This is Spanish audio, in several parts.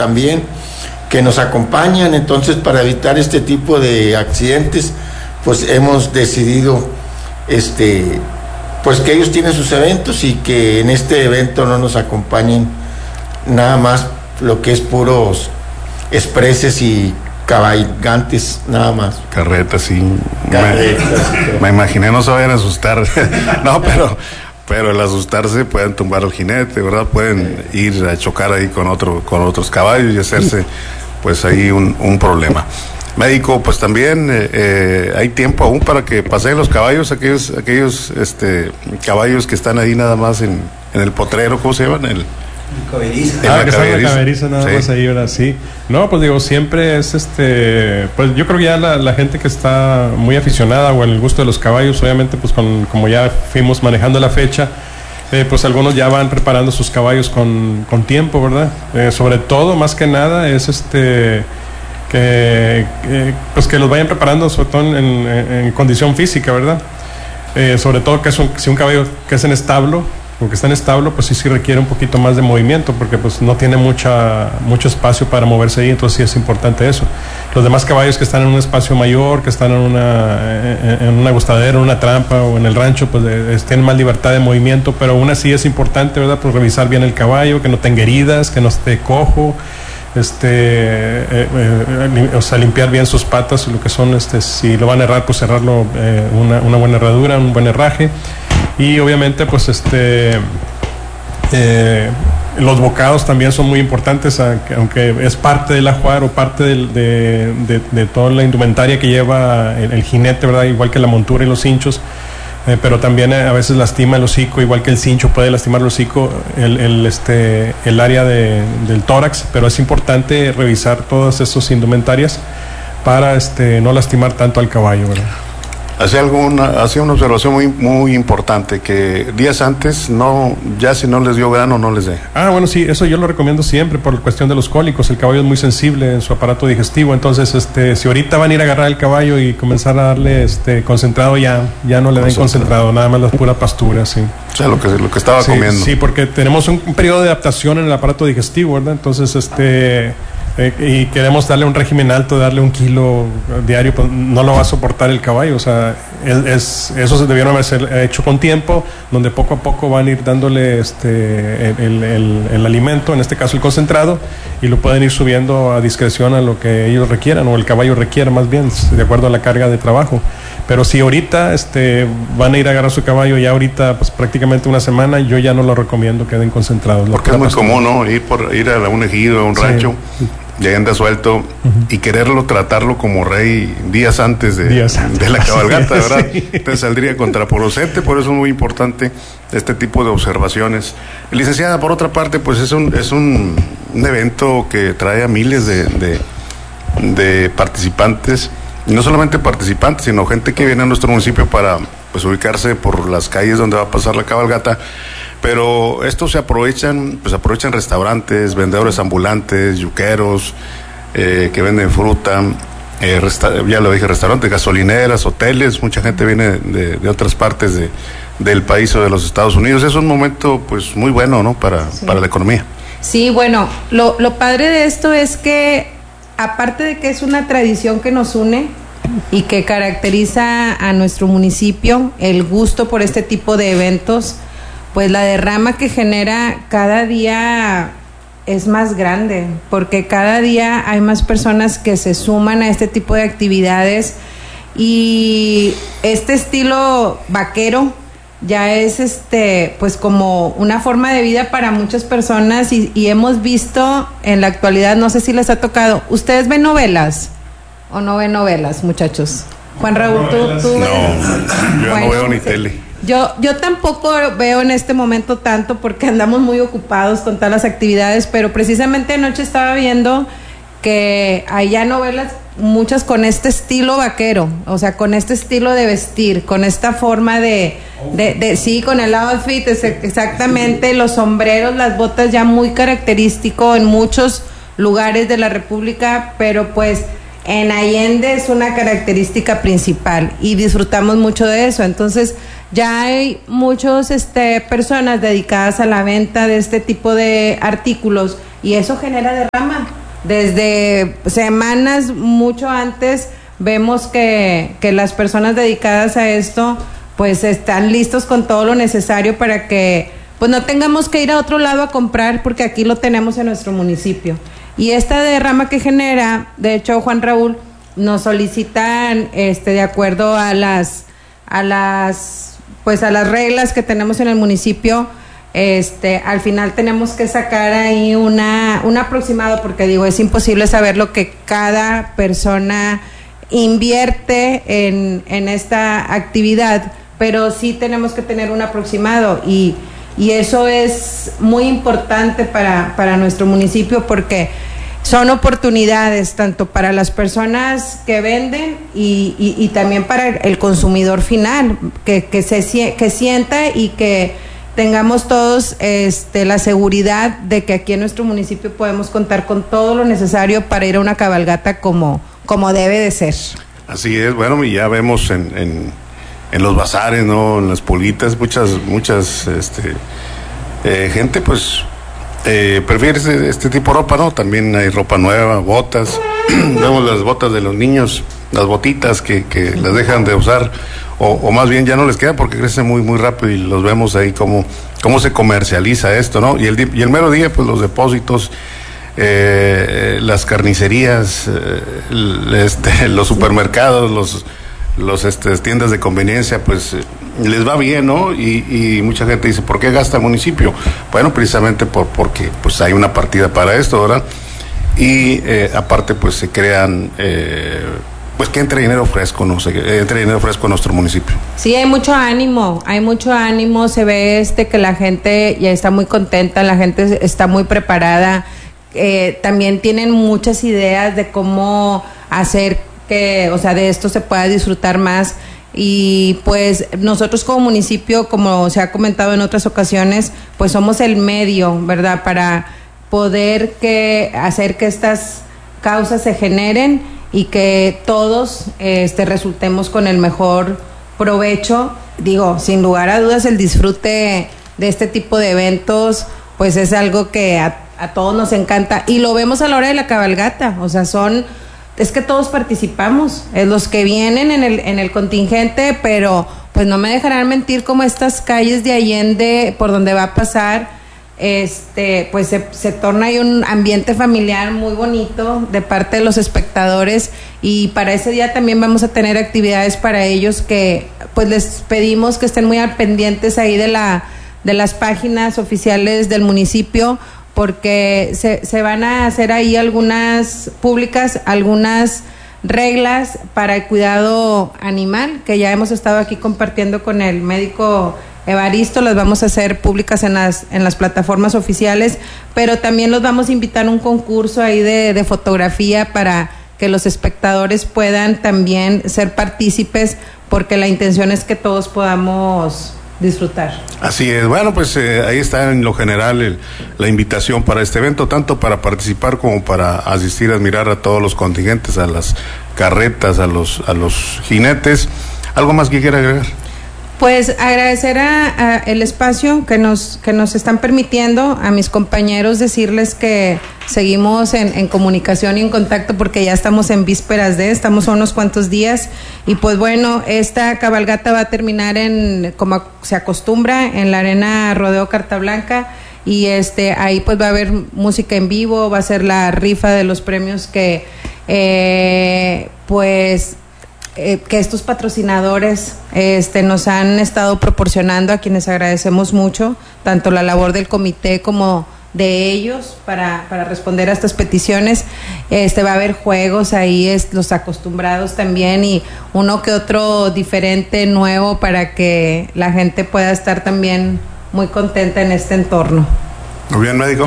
también que nos acompañan. Entonces, para evitar este tipo de accidentes, pues hemos decidido pues que ellos tienen sus eventos y que en este evento no nos acompañen nada más lo que es puros expreses y cabalgantes, nada más. Carretas, sí. Me imaginé, no se vayan a asustar. No, pero al asustarse pueden tumbar al jinete, ¿verdad? Pueden ir a chocar ahí con otros caballos y hacerse pues ahí un problema. Médico, pues también hay tiempo aún para que paseen los caballos, aquellos caballos que están ahí nada más en el potrero, ¿cómo se llaman? Caberiza. Que están en la caberiza nada más ahí, ahora sí. No, pues digo, siempre es pues yo creo que ya la gente que está muy aficionada o en el gusto de los caballos, obviamente pues como ya fuimos manejando la fecha, pues algunos ya van preparando sus caballos con tiempo, ¿verdad? Sobre todo, más que nada, es pues que los vayan preparando, sobre todo en condición física, ¿verdad? Sobre todo que si un caballo que es en establo, porque está en establo, pues sí requiere un poquito más de movimiento, porque pues no tiene mucho espacio para moverse ahí, entonces sí es importante eso. Los demás caballos que están en un espacio mayor, que están en una gustadera, en una trampa o en el rancho, pues tienen más libertad de movimiento, pero aún así es importante, ¿verdad? Pues revisar bien el caballo, que no tenga heridas, que no esté cojo, o sea, limpiar bien sus patas, lo que son, si lo van a herrar, pues cerrarlo, una buena herradura, un buen herraje. Y obviamente pues los bocados también son muy importantes, aunque es parte del ajuar o parte de toda la indumentaria que lleva el jinete, ¿verdad? Igual que la montura y los cinchos, pero también a veces lastima el hocico, igual que el cincho puede lastimar el hocico, el área del tórax, pero es importante revisar todas esas indumentarias para no lastimar tanto al caballo, ¿verdad? Hacía una observación muy importante, que días antes, ya si no les dio grano, no les dé. Bueno, sí, eso yo lo recomiendo siempre por cuestión de los cólicos. El caballo es muy sensible en su aparato digestivo, entonces si ahorita van a ir a agarrar el caballo y comenzar a darle concentrado, ya no le den concentrado, nada más la pura pastura, sí. O sea, lo que estaba comiendo. Sí, porque tenemos un periodo de adaptación en el aparato digestivo, ¿verdad? Entonces, y queremos darle un régimen alto, darle 1 kilo diario, pues no lo va a soportar el caballo. O sea, eso se debieron haber hecho con tiempo, donde poco a poco van a ir dándole el alimento, en este caso el concentrado, y lo pueden ir subiendo a discreción a lo que ellos requieran, o el caballo requiera más bien, de acuerdo a la carga de trabajo. Pero si ahorita van a ir a agarrar su caballo, ya ahorita pues prácticamente una semana, yo ya no lo recomiendo que den concentrados. Porque es muy común, ¿no? Ir a un ejido, a un rancho, ya anda suelto, y quererlo tratarlo como rey días antes de la cabalgata, ¿verdad? Sí. Entonces saldría contraproducente, por eso es muy importante este tipo de observaciones. Licenciada, por otra parte, pues es un evento que trae a miles de participantes, y no solamente participantes, sino gente que viene a nuestro municipio para pues ubicarse por las calles donde va a pasar la cabalgata. Pero estos aprovechan restaurantes, vendedores ambulantes, yuqueros, que venden fruta, ya lo dije, restaurantes, gasolineras, hoteles. Mucha gente viene de otras partes del país o de los Estados Unidos. Es un momento pues muy bueno, ¿no? Para la economía. Sí, bueno, lo padre de esto es que, aparte de que es una tradición que nos une y que caracteriza a nuestro municipio, el gusto por este tipo de eventos, pues la derrama que genera cada día es más grande, porque cada día hay más personas que se suman a este tipo de actividades, y este estilo vaquero ya es pues como una forma de vida para muchas personas, y hemos visto en la actualidad, no sé si les ha tocado. ¿Ustedes ven novelas o no ven novelas, muchachos? Juan Raúl, ¿tú no, yo no veo ni tele. Yo tampoco veo en este momento tanto, porque andamos muy ocupados con todas las actividades, pero precisamente anoche estaba viendo que hay ya novelas, muchas con este estilo vaquero, o sea, con este estilo de vestir, con esta forma sí, con el outfit, exactamente, los sombreros, las botas, ya muy característico en muchos lugares de la República, pero pues en Allende es una característica principal y disfrutamos mucho de eso. Entonces ya hay muchas personas dedicadas a la venta de este tipo de artículos y eso genera derrama. Desde semanas, mucho antes, vemos que las personas dedicadas a esto pues están listos con todo lo necesario para que pues no tengamos que ir a otro lado a comprar, porque aquí lo tenemos en nuestro municipio. Y esta derrama que genera, de hecho, Juan Raúl, nos solicitan de acuerdo a las reglas que tenemos en el municipio. Al final tenemos que sacar ahí un aproximado, porque digo, es imposible saber lo que cada persona invierte en esta actividad, pero sí tenemos que tener un aproximado, y eso es muy importante para nuestro municipio, porque son oportunidades tanto para las personas que venden y también para el consumidor final, que sienta y que tengamos todos la seguridad de que aquí en nuestro municipio podemos contar con todo lo necesario para ir a una cabalgata como debe de ser. Así es, bueno, y ya vemos en los bazares, ¿no? En las politas, muchas gente pues prefiere este tipo de ropa, ¿no? También hay ropa nueva, botas, vemos las botas de los niños, las botitas que las dejan de usar, o más bien ya no les queda porque crecen muy muy rápido, y los vemos ahí cómo se comercializa esto, ¿no? Y el mero día, pues los depósitos, las carnicerías, los supermercados, los tiendas de conveniencia, pues les va bien, ¿no? Y mucha gente dice, ¿por qué gasta el municipio? Bueno, precisamente porque pues hay una partida para esto, ¿verdad? Y aparte pues se crean pues que entre dinero fresco, ¿no? Entre dinero fresco en nuestro municipio. Sí, hay mucho ánimo, se ve que la gente ya está muy contenta, la gente está muy preparada, también tienen muchas ideas de cómo hacer que, o sea, de esto se pueda disfrutar más. Y pues nosotros como municipio, como se ha comentado en otras ocasiones, pues somos el medio, ¿verdad?, para poder hacer que estas causas se generen y que todos resultemos con el mejor provecho. Digo, sin lugar a dudas, el disfrute de este tipo de eventos pues es algo que a todos nos encanta, y lo vemos a la hora de la cabalgata. O sea, es que todos participamos, los que vienen en el contingente, pero pues no me dejarán mentir, como estas calles de Allende por donde va a pasar, pues se torna ahí un ambiente familiar muy bonito de parte de los espectadores, y para ese día también vamos a tener actividades para ellos, que pues les pedimos que estén muy al pendientes ahí de las páginas oficiales del municipio, porque se van a hacer ahí algunas reglas para el cuidado animal, que ya hemos estado aquí compartiendo con el médico Evaristo. Las vamos a hacer públicas en las plataformas oficiales, pero también los vamos a invitar a un concurso ahí de fotografía para que los espectadores puedan también ser partícipes, porque la intención es que todos podamos disfrutar. Así es. Bueno, pues ahí está en lo general la invitación para este evento, tanto para participar como para asistir a admirar a todos los contingentes, a las carretas, a los jinetes. ¿Algo más que quiera agregar? Pues agradecer a el espacio que nos están permitiendo, a mis compañeros, decirles que seguimos en comunicación y en contacto, porque ya estamos en vísperas estamos a unos cuantos días, y pues bueno, esta cabalgata va a terminar como se acostumbra, en la Arena Rodeo Carta Blanca, y ahí pues va a haber música en vivo, va a ser la rifa de los premios que estos patrocinadores nos han estado proporcionando, a quienes agradecemos mucho, tanto la labor del comité como de ellos para responder a estas peticiones. Va a haber juegos ahí, los acostumbrados también, y uno que otro diferente, nuevo, para que la gente pueda estar también muy contenta en este entorno. Muy bien, médico.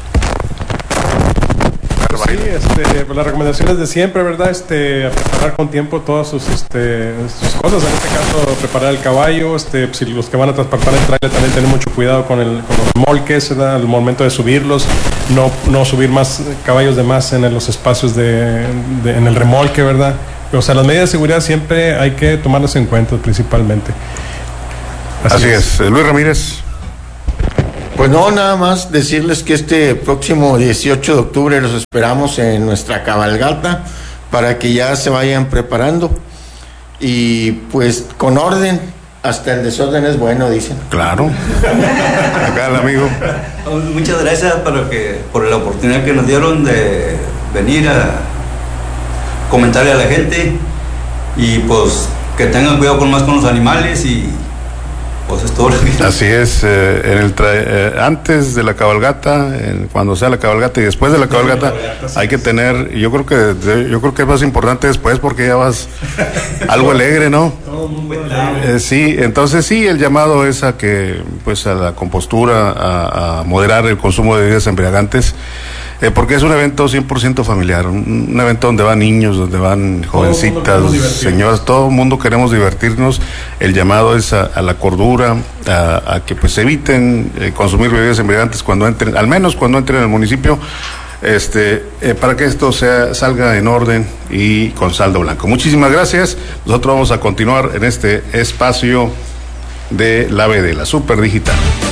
Sí, las recomendaciones de siempre, ¿verdad? A preparar con tiempo todas sus cosas. En este caso, preparar el caballo. Si los que van a transportar el trailer, también tener mucho cuidado con los remolques, ¿verdad? Al momento de subirlos, no subir más caballos de más en los espacios en el remolque, ¿verdad? O sea, las medidas de seguridad siempre hay que tomarlas en cuenta, principalmente. Así es. Luis Ramírez. Pues no, nada más decirles que este próximo 18 de octubre los esperamos en nuestra cabalgata para que ya se vayan preparando y pues con orden, hasta el desorden es bueno, dicen. Claro. Acá el amigo. Muchas gracias por la oportunidad que nos dieron de venir a comentarle a la gente y pues que tengan cuidado con los animales y pues es todo lo que... Así es, antes de la cabalgata, cuando sea la cabalgata y después de la cabalgata, hay que tener, yo creo que es más importante después porque ya vas algo alegre, ¿no? Sí, entonces sí, el llamado es a que, pues a la compostura, a moderar el consumo de bebidas embriagantes, porque es un evento 100% familiar, un evento donde van niños, donde van jovencitas, señoras, todo el mundo queremos divertirnos. El llamado es a la cordura, a que pues eviten consumir bebidas embriagantes cuando entren, al menos cuando entren al municipio, para que esto salga en orden y con saldo blanco. Muchísimas gracias. Nosotros vamos a continuar en este espacio de la BD, la Super Digital.